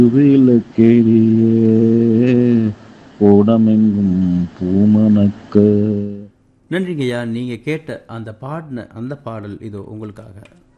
விளக்கேறிய ஓடமெங்கும் பூமணக்க. நன்றிங்கய்யா. நீங்கள் கேட்ட அந்த பாடின அந்த பாடல் இதோ உங்களுக்காக.